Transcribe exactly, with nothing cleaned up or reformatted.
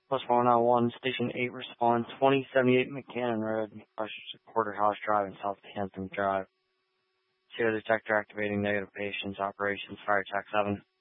Plus one oh one, Station eight respond, twenty seventy-eight McCannon Road, Rochester Porterhouse Drive and South Hampton Drive. Zero detector activating negative patients, operations, fire attack seven.